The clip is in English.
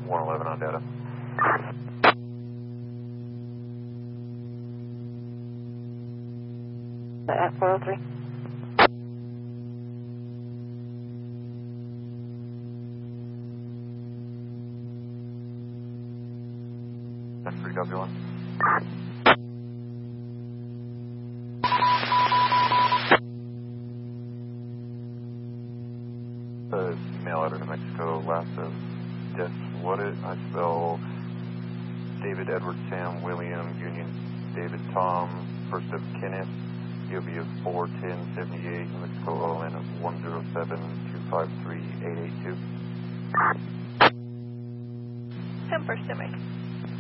111 on data. At 403. That's 3W1. Mail out of New Mexico, last of Des Wooded. I spell David Edward Sam William Union David Tom, first of Kenneth, DOB of 41078, New Mexico OLN of 107253882. 10 first to make.